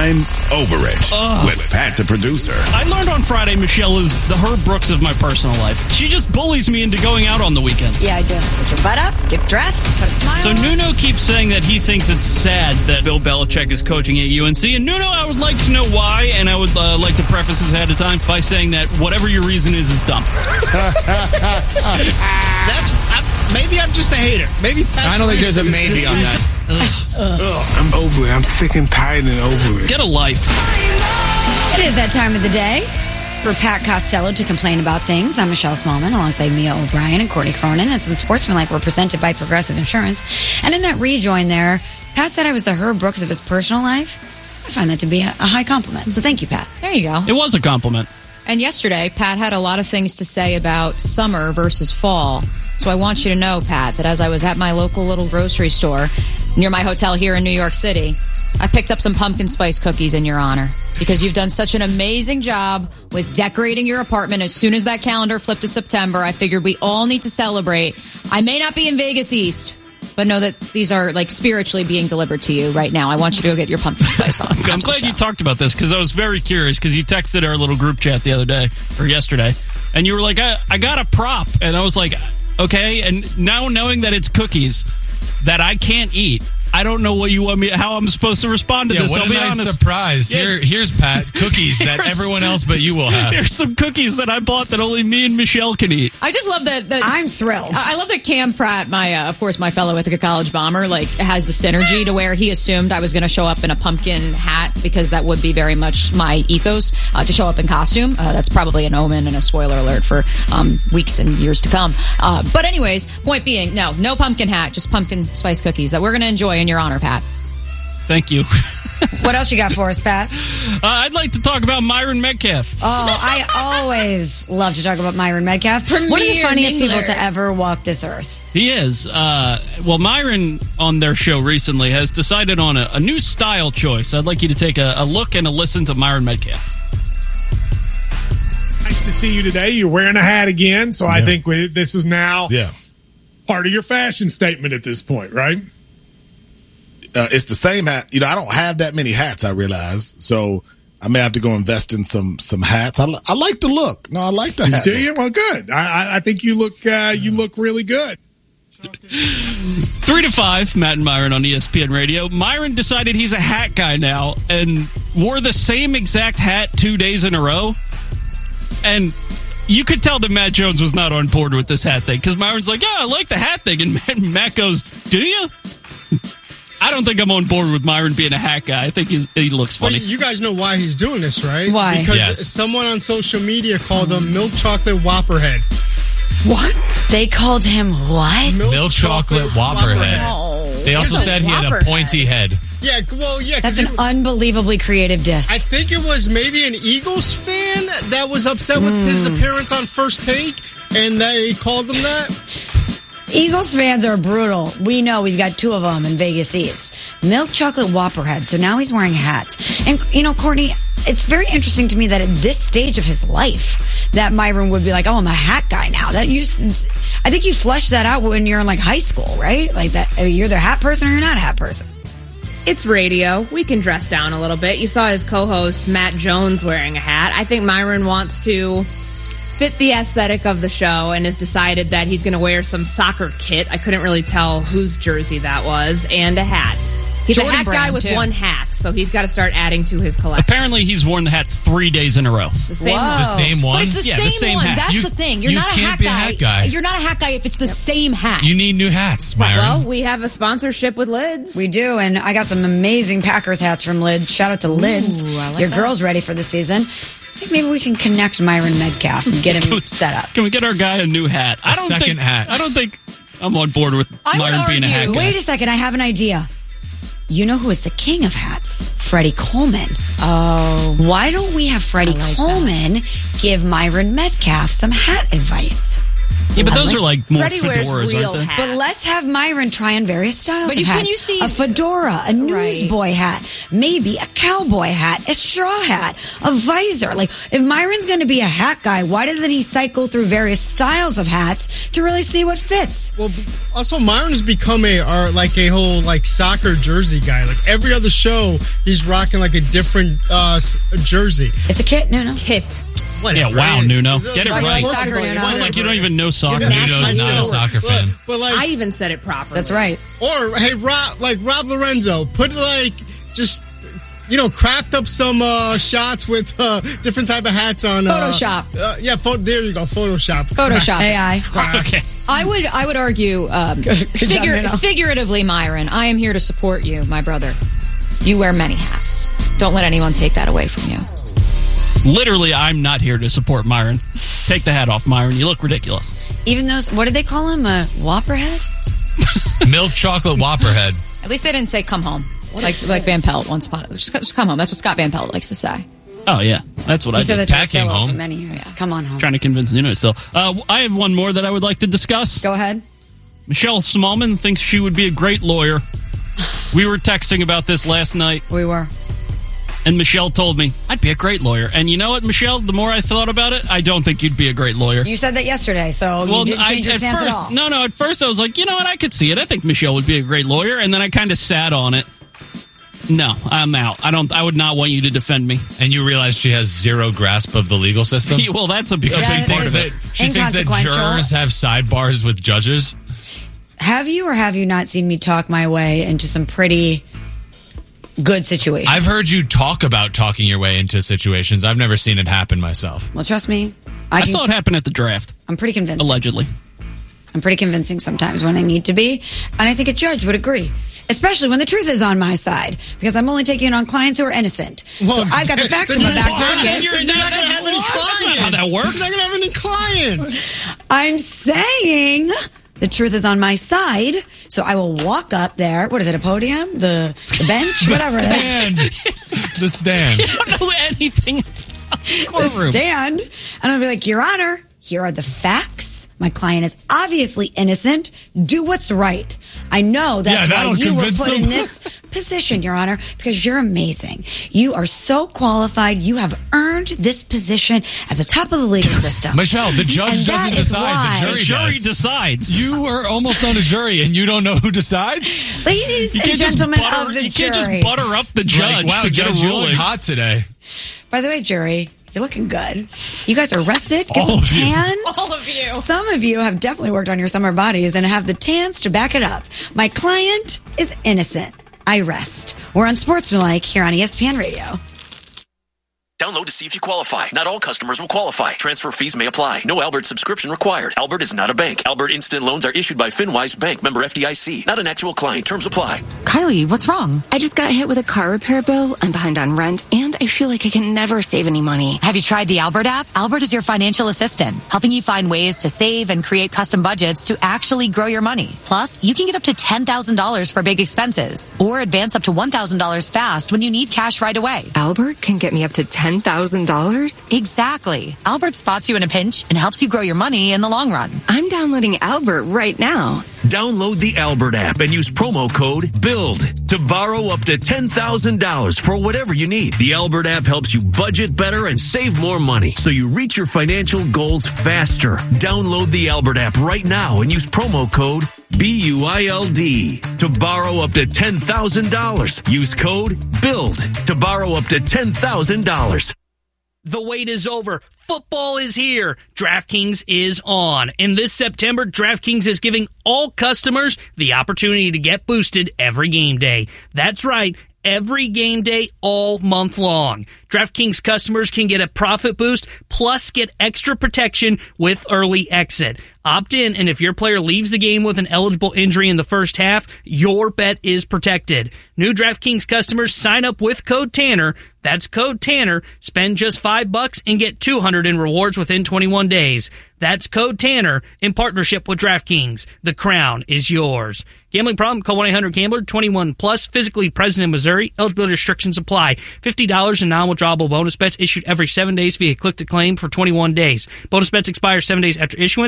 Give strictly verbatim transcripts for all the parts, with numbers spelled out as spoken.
I'm Over It Ugh. with Pat the producer. I learned on Friday Michelle is the Herb Brooks of my personal life. She just bullies me into going out on the weekends. Yeah, I do. Put your butt up, get dressed, put a smile So on. Nuno keeps saying that he thinks it's sad that Bill Belichick is coaching at U N C. And Nuno, I would like to know why, and I would uh, like to preface this ahead of time by saying that whatever your reason is, is dumb. That's I, maybe I'm just a hater. Maybe Pat's I don't think there's a maybe on that. Ugh. Ugh. I'm over it. I'm sick and tired and over it. Get a life. It is that time of the day for Pat Costello to complain about things. I'm Michelle Smallman alongside Mia O'Brien and Courtney Cronin. It's in Sportsmanlike. We're presented by Progressive Insurance. And in that rejoin there, Pat said I was the Herb Brooks of his personal life. I find that to be a, a high compliment. So thank you, Pat. There you go. It was a compliment. And yesterday, Pat had a lot of things to say about summer versus fall. So I want you to know, Pat, that as I was at my local little grocery store near my hotel here in New York City, I picked up some pumpkin spice cookies in your honor because you've done such an amazing job with decorating your apartment. As soon as that calendar flipped to September, I figured we all need to celebrate. I may not be in Vegas East, but know that these are like spiritually being delivered to you right now. I want you to go get your pumpkin spice on. I'm glad you talked about this because I was very curious because you texted our little group chat the other day or yesterday and you were like, I, I got a prop. And I was like, okay. And now knowing that it's cookies that I can't eat, I don't know what you want me, how I'm supposed to respond to yeah, this. What I'll a be nice honest. surprise. Yeah. Here, here's Pat, cookies that everyone else but you will have. Here's some cookies that I bought that only me and Michelle can eat. I just love that. that I'm thrilled. I love that Cam Pratt, my uh, of course my fellow Ithaca College bomber, like has the synergy to where he assumed I was going to show up in a pumpkin hat because that would be very much my ethos uh, to show up in costume. Uh, that's probably an omen and a spoiler alert for um, weeks and years to come. Uh, but anyways, point being, no, no pumpkin hat, just pumpkin spice cookies that we're going to enjoy in your honor, Pat. Thank you. What else you got for us, Pat? Uh, I'd like to talk about Myron Metcalf. Oh, I always love to talk about Myron Metcalf. Premier One of the funniest Mingler. people to ever walk this earth. He is. Uh, well, Myron on their show recently has decided on a, a new style choice. I'd like you to take a, a look and a listen to Myron Metcalf. Nice to see you today. You're wearing a hat again, so yeah. I think we, this is now yeah. part of your fashion statement at this point, right? Uh, it's the same hat. You know, I don't have that many hats, I realize. So I may have to go invest in some some hats. I, I like the look. No, I like the hat. Do you? Well, good. I, I think you look uh, you look really good. Three to five, Matt and Myron on E S P N Radio. Myron decided he's a hat guy now and wore the same exact hat two days in a row. And you could tell that Matt Jones was not on board with this hat thing because Myron's like, yeah, I like the hat thing. And Matt, Matt goes, do you? I don't think I'm on board with Myron being a hat guy. I think he's, he looks funny. Well, you guys know why he's doing this, right? Why? Because yes. someone on social media called him Milk Chocolate Whopperhead. What? They called him what? Milk, Milk Chocolate, chocolate Whopperhead. Oh. They also said he had a pointy head. Yeah, well, yeah. That's an it, unbelievably creative diss. I think it was maybe an Eagles fan that was upset with mm. his appearance on First Take, and they called him that. Eagles fans are brutal. We know we've got two of them in Vegas East. Milk Chocolate Whopperhead. So now he's wearing hats. And, you know, Courtney, it's very interesting to me that at this stage of his life, that Myron would be like, oh, I'm a hat guy now. That you, I think you flesh that out when you're in, like, high school, right? Like, that you're the hat person or you're not a hat person. It's radio. We can dress down a little bit. You saw his co-host, Matt Jones, wearing a hat. I think Myron wants to fit the aesthetic of the show and has decided that he's going to wear some soccer kit. I couldn't really tell whose jersey that was, and a hat. He's Jordan a hat guy brand, with too. one hat, so he's got to start adding to his collection. Apparently, he's worn the hat three days in a row. The same Whoa. one. The same one? But it's the, Yeah, same, the same one. hat. That's You- the thing. You're you not a can't hat be a guy. hat guy. You're not a hat guy if it's the same hat. You need new hats, Myron. Well, we have a sponsorship with Lids. We do, and I got some amazing Packers hats from Lids. Shout out to Lids. Ooh, I like Your that. girl's ready for the season. I think maybe we can connect Myron Metcalf and get him set up. Can we get our guy a new hat? I A don't second think, hat. I don't think I'm on board with I would Myron being a hat argue- guy. Wait a second, I have an idea. You know who is the king of hats? Freddie Coleman. Oh. Why don't we have Freddie I like Coleman give Myron Metcalf some hat advice? Yeah, but those like- are like more Freddie wears fedoras, real aren't they? hats. But let's have Myron try on various styles But of you- can hats. you see- a fedora, a newsboy hat, maybe a cowboy hat, a straw hat, a visor. Like, if Myron's going to be a hat guy, why doesn't he cycle through various styles of hats to really see what fits? Well, also Myron's become a or like a whole like soccer jersey guy. Like every other show, he's rocking like a different uh, s- jersey. It's a kit, no, no. Kit. Whatever. Yeah, wow, Nuno. Get it Like right. soccer, Nuno. It's like you don't even know soccer. Yeah, Nuno's I not a know. soccer But- fan. But like, I even said it properly. That's right. or hey, Rob, like Rob Lorenzo, put like just you know, craft up some uh, shots with uh, different type of hats on. Uh, Photoshop. Uh, yeah, pho- there you go. Photoshop. Photoshop. A I. Okay. I would I would argue um, job, figure, Nuno. figuratively, Myron. I am here to support you, my brother. You wear many hats. Don't let anyone take that away from you. Literally, I'm not here to support Myron. Take the hat off, Myron. You look ridiculous. Even those, what did they call him? A whopper head? Milk chocolate Whopper head. At least they didn't say "come home" like like Van Pelt once upon. Just, just come home. That's what Scott Van Pelt likes to say. Oh, yeah. That's what He I said did. that to Pat came Marcelo home. for many years. Come on home. Trying to convince Nuno still. Uh, I have one more that I would like to discuss. Go ahead. Michelle Smallman thinks she would be a great lawyer. We were texting about this last night, We were. and Michelle told me, I'd be a great lawyer. And you know what, Michelle? The more I thought about it, I don't think you'd be a great lawyer. You said that yesterday, so you didn't change your at stance first, at all. No, no, at first I was like, you know what, I could see it. I think Michelle would be a great lawyer. And then I kind of sat on it. No, I'm out. I don't. I would not want you to defend me. And you realize she has zero grasp of the legal system? Well, that's a big Because Yeah, she thinks it's that she thinks that inconsequential. jurors have sidebars with judges. Have you or have you not seen me talk my way into some pretty good situations? I've heard you talk about talking your way into situations. I've never seen it happen myself. Well, trust me. I, I can, saw it happen at the draft, I'm pretty convincing. allegedly. I'm pretty convincing sometimes when I need to be. And I think a judge would agree. Especially when the truth is on my side. Because I'm only taking it on clients who are innocent. so Well, I've got the facts then in my you- back You're, pocket. you're not going to have any clients. not how that works. You're not going to have any clients. I'm saying the truth is on my side. So I will walk up there. What is it, a podium? The, the bench? Whatever it is. Stand. The stand. I don't know anything about The courtroom. stand. And I'll be like, Your Honor, here are the facts. My client is obviously innocent. Do what's right. I know that's Yeah, why that'll you were convince put them. in this position, Your Honor, because you're amazing. You are so qualified. You have earned this position at the top of the legal system. Michelle, the judge And that doesn't is decide. why- The jury, The jury does. decides. You are almost on a jury and you don't know who decides? Ladies You and can't just gentlemen butter, of the you jury. can't just butter up the It's judge like, wow, to get Judge, a you look ruling. hot today. By the way, jury, you're looking good. You guys are rested. Get All some of you. tans. All of you. Some of you have definitely worked on your summer bodies and have the tans to back it up. My client is innocent. I rest. We're on Sportsmanlike here on E S P N Radio. Download to see if you qualify. Not all customers will qualify. Transfer fees may apply. No Albert subscription required. Albert is not a bank. Albert Instant Loans are issued by FinWise Bank, member F D I C. Not an actual client. Terms apply. Kylie, what's wrong? I just got hit with a car repair bill. I'm behind on rent, and I feel like I can never save any money. Have you tried the Albert app? Albert is your financial assistant, helping you find ways to save and create custom budgets to actually grow your money. Plus, you can get up to ten thousand dollars for big expenses, or advance up to one thousand dollars fast when you need cash right away. Albert can get me up to ten thousand dollars? Exactly. Albert spots you in a pinch and helps you grow your money in the long run. I'm downloading Albert right now. Download the Albert app and use promo code BUILD to borrow up to ten thousand dollars for whatever you need. The Albert app helps you budget better and save more money so you reach your financial goals faster. Download the Albert app right now and use promo code B U I L D to borrow up to ten thousand dollars. Use code BUILD to borrow up to ten thousand dollars. The wait is over. Football is here. DraftKings is on. And this September, DraftKings is giving all customers the opportunity to get boosted every game day. That's right. Every game day all month long. DraftKings customers can get a profit boost plus get extra protection with early exit. Opt in, and if your player leaves the game with an eligible injury in the first half, your bet is protected. New DraftKings customers sign up with code Tanner. That's code Tanner. Spend just five bucks and get two hundred in rewards within twenty-one days. That's code Tanner in partnership with DraftKings. The crown is yours. Gambling problem? Call one eight hundred gambler. twenty-one plus. Physically present in Missouri. Eligibility restrictions apply. fifty dollars in non-withdrawable bonus bets issued every seven days via click to claim for twenty-one days. Bonus bets expire seven days after issuance. one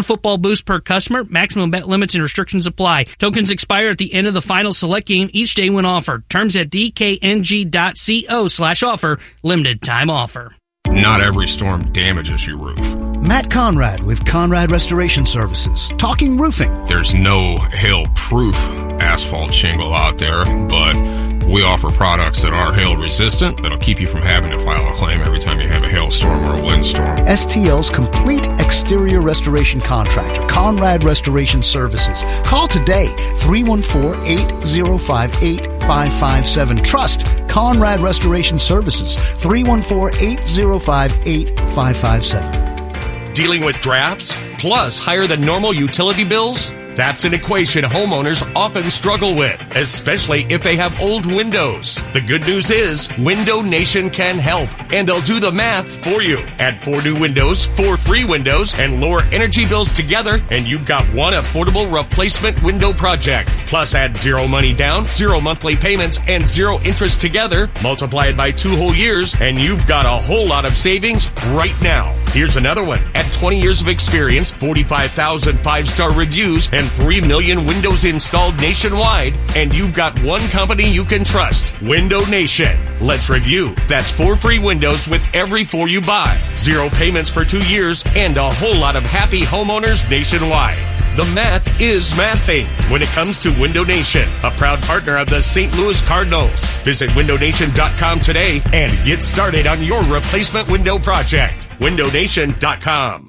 one football boost per customer. Maximum bet limits and restrictions apply. Tokens expire at the end of the final select game each day when offered. Terms at dkng.co slash offer. Limited time offer. Not every storm damages your roof. Matt Conrad with Conrad Restoration Services. Talking roofing. There's no hail-proof asphalt shingle out there, but we offer products that are hail-resistant that'll keep you from having to file a claim every time you have a hailstorm or a windstorm. S T L's complete exterior restoration contractor, Conrad Restoration Services. Call today, three one four, eight zero five, eight five five seven. Trust Conrad Restoration Services, three one four, eight zero five, eight five five seven. Dealing with drafts plus higher than normal utility bills? That's an equation homeowners often struggle with, especially if they have old windows. The good news is Window Nation can help, and they'll do the math for you. Add four new windows, four free windows, and lower energy bills together, and you've got one affordable replacement window project. Plus add zero money down, zero monthly payments, and zero interest together. Multiply it by two whole years, and you've got a whole lot of savings right now. Here's another one. At twenty years of experience, forty-five thousand five-star reviews, and three million windows installed nationwide, and you've got one company you can trust, Window Nation. Let's review. That's four free windows with every four you buy, zero payments for two years, and a whole lot of happy homeowners nationwide. The math is mathing when it comes to Window Nation, a proud partner of the Saint Louis Cardinals. Visit window nation dot com today and get started on your replacement window project. window nation dot com.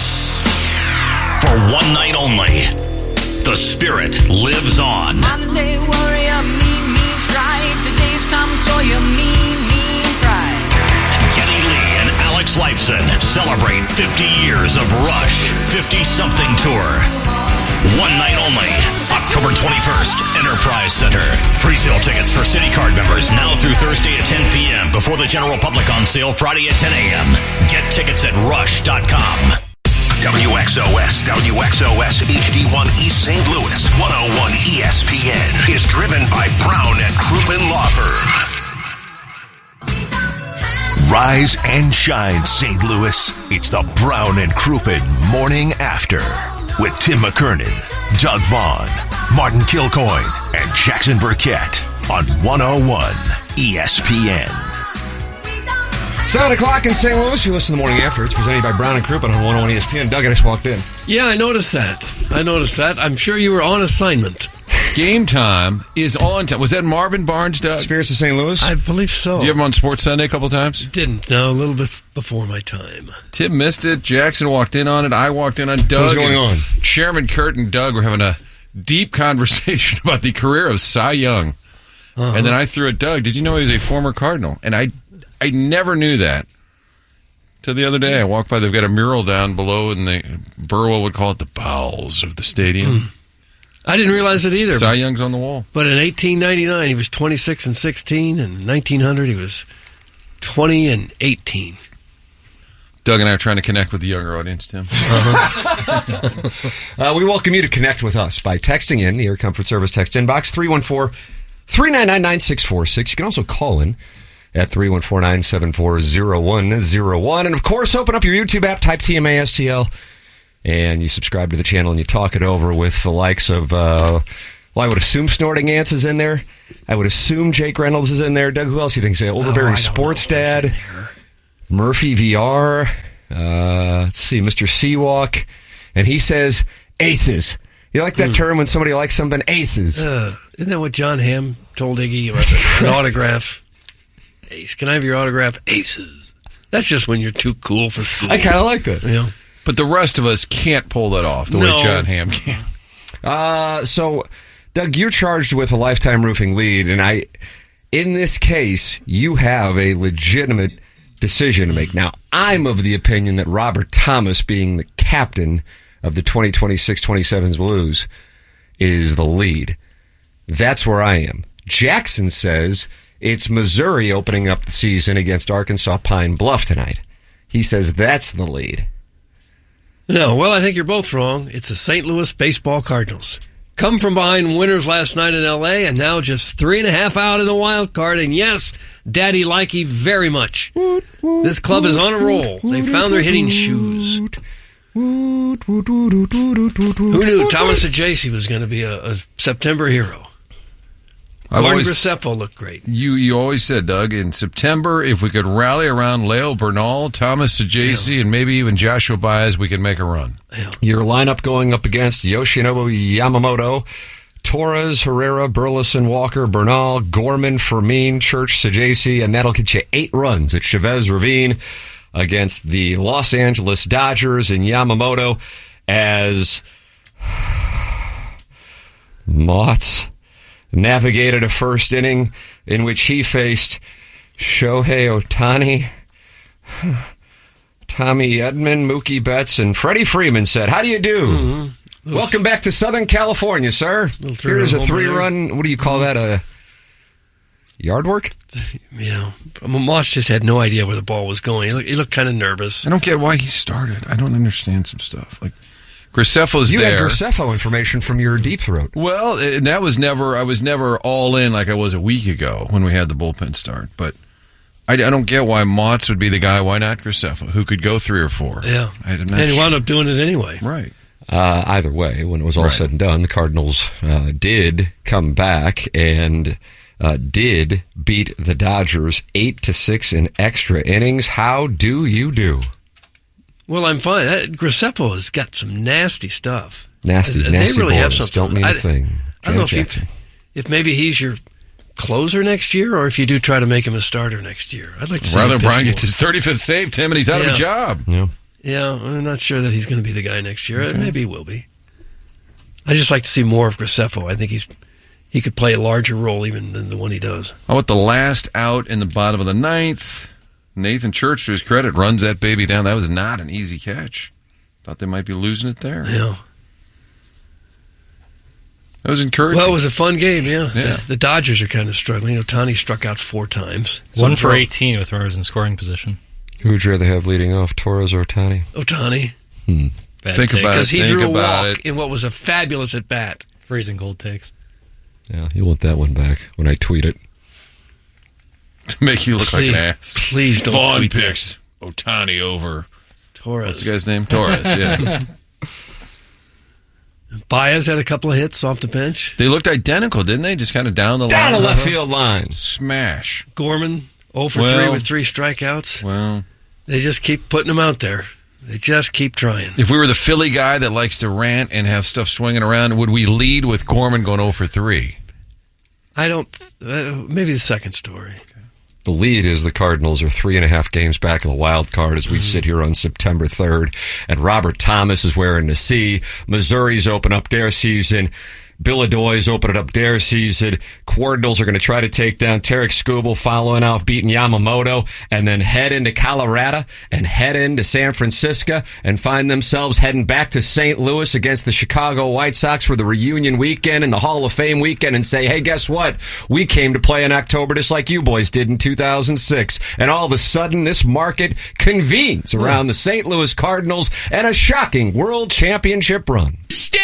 For one night only, the spirit lives on. Monday warrior, mean, mean strike. Today's Tom Sawyer, mean, mean pride. Kenny Lee and Alex Lifeson celebrate fifty years of Rush fifty-something Tour. One night only, October twenty-first, Enterprise Center. Pre-sale tickets for City Card members now through Thursday at ten p.m. before the general public on sale Friday at ten a.m. Get tickets at rush dot com. W X O S, W X O S H D one East Saint Louis, one oh one E S P N is driven by Brown and Crouppen Law Firm. Rise and shine, Saint Louis. It's the Brown and Crouppen Morning After with Tim McKernan, Doug Vaughn, Martin Kilcoyne, and Jackson Burkett on one oh one E S P N. seven o'clock in Saint Louis. You listen to the Morning After. It's presented by Brown and Crouppen on one oh one E S P N. Doug, I just walked in. Yeah, I noticed that. I noticed that. I'm sure you were on assignment. Game time is on time. Was that Marvin Barnes, Doug? Spirits of Saint Louis? I believe so. Did you have him on Sports Sunday a couple times? Didn't. No, a little bit before my time. Tim missed it. Jackson walked in on it. I walked in on Doug. What's going on? Chairman Kurt and Doug were having a deep conversation about the career of Cy Young. Uh-huh. And then I threw at Doug, did you know he was a former Cardinal? And I, I never knew that. Till the other day, I walked by, they've got a mural down below, and they, Burwell would call it the bowels of the stadium. Mm. I didn't realize it either. Cy Young's on the wall. But in eighteen ninety-nine, he was twenty-six and sixteen, and in nineteen hundred, he was twenty and eighteen. Doug and I are trying to connect with the younger audience, Tim. Uh-huh. uh, we welcome you to connect with us by texting in the Air Comfort Service text inbox, three one four, three nine nine, nine six four six. You can also call in at three one four, nine seven four, zero one zero one. And, of course, open up your YouTube app, type T M A S T L, and you subscribe to the channel and you talk it over with the likes of, uh, well, I would assume Snorting Ants is in there. I would assume Jake Reynolds is in there. Doug, who else do you think is in there? Overbearing oh, Sports Dad, Murphy V R, uh, let's see, Mister Seawalk, and he says aces. You like that mm. term when somebody likes something? Aces. Uh, isn't that what John Hamm told Iggy about an autograph? Ace, can I have your autograph? Aces. That's just when you're too cool for school. I kind of like that. Yeah. But the rest of us can't pull that off the no. way John Hamm can. Uh, so, Doug, you're charged with a lifetime roofing lead, and I, in this case, you have a legitimate decision to make. Now, I'm of the opinion that Robert Thomas, being the captain of the twenty twenty-six twenty-seven Blues, is the lead. That's where I am. Jackson says it's Missouri opening up the season against Arkansas Pine Bluff tonight. He says that's the lead. No, well, I think you're both wrong. It's the Saint Louis Baseball Cardinals. Come from behind winners last night in L A, and now just three and a half out in the wild card. And yes, Daddy like you very much. This club is on a roll. They found their hitting shoes. Who knew Thomas Ajaysi was going to be a, a September hero? I've Gordon always- Graceffo looked great. You you always said, Doug, in September, if we could rally around Leo Bernal, Thomas Sajasi, and maybe even Joshua Baez, we could make a run. Your lineup going up against Yoshinobu Yamamoto, Torres, Herrera, Burleson, Walker, Bernal, Gorman, Fermin, Church, Sajasi, and that'll get you eight runs at Chavez Ravine against the Los Angeles Dodgers and Yamamoto as Mott's navigated a first inning in which he faced Shohei Ohtani, Tommy Edman, Mookie Betts, and Freddie Freeman said, "How do you do? Mm-hmm. Welcome back to Southern California, sir. Here's a home three-run, what do you call that, a yard work?" Yeah. Moss just had no idea where the ball was going. He looked, he looked kind of nervous. I don't get why he started. I don't understand some stuff. Like, Graceffo's You there. had Graceffo information from your deep throat. Well, and that was never, I was never all in like I was a week ago when we had the bullpen start. But I, I don't get why Motts would be the guy. Why not Graceffo, who could go three or four? Yeah. I'm not And he sure. wound up doing it anyway. Right. Uh, either way, when it was all Right. said and done, the Cardinals uh, did come back and uh, did beat the Dodgers eight to six in extra innings. How do you do? Well, I'm fine. That, Graceffo has got some nasty stuff. Nasty, they nasty really have balls. something. Don't mean I, a thing. I don't know if, Janet you, Jackson. if maybe he's your closer next year, or if you do try to make him a starter next year. I'd like to see Rather him pitch Brian more. gets his thirty-fifth save, Tim, and he's out of Yeah. a job. Yeah. Yeah, I'm not sure that he's going to be the guy next year. Okay. Maybe he will be. I just like to see more of Graceffo. I think he's he could play a larger role even than the one he does. How about the last out in the bottom of the ninth? Nathan Church, to his credit, runs that baby down. That was not an easy catch. Thought they might be losing it there. Yeah. That was encouraging. Well, it was a fun game, yeah. Yeah. The, the Dodgers are kind of struggling. You know, Tani struck out four times. One for So- eighteen with runners in scoring position. Who would you rather have leading off, Torres or Ohtani? Ohtani. Hmm. Bad Think take. about it. Because he Think drew a about walk it. in what was a fabulous at bat. Freezing cold takes. Yeah, you want that one back when I tweet it. To make you look Please- like an ass. please don't Vaughn tweet that. picks Ohtani over Torres. What's the guy's name? Torres, yeah. Baez had a couple of hits off the bench. They looked identical, didn't they? Just kind of down the Down line. the left field line. Smash. Gorman, oh for Well- three with three strikeouts. Well, They just keep putting them out there. They just keep trying. if we were the Philly guy that likes to rant and have stuff swinging around, would we lead with Gorman going oh for three? I don't. Uh, maybe the second story. The lead is the Cardinals are three and a half games back of the wild card as we sit here on September third. And Robert Thomas is wearing the C. Missouri's open up their season. Illinois opening up their season. Cardinals are going to try to take down Tarek Skubal following off beating Yamamoto and then head into Colorado and head into San Francisco and find themselves heading back to Saint Louis against the Chicago White Sox for the reunion weekend and the Hall of Fame weekend and say, hey, guess what? We came to play in October just like you boys did in two thousand six. And all of a sudden, this market convenes around the Saint Louis Cardinals and a shocking World Championship run.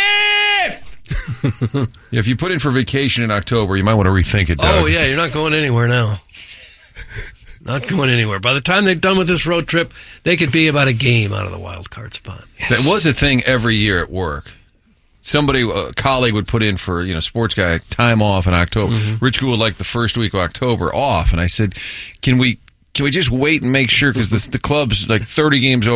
Yeah, if you put in for vacation in October, you might want to rethink it, Doug. Oh, yeah, you're not going anywhere now. Not going anywhere. By the time they're done with this road trip, they could be about a game out of the wild card spot. That was a thing every year at work. Somebody, a colleague would put in for, you know, sports guy, time off in October. Mm-hmm. Rich Gould would like the first week of October off. And I said, can we, can we just wait and make sure? Because the club's like thirty games over.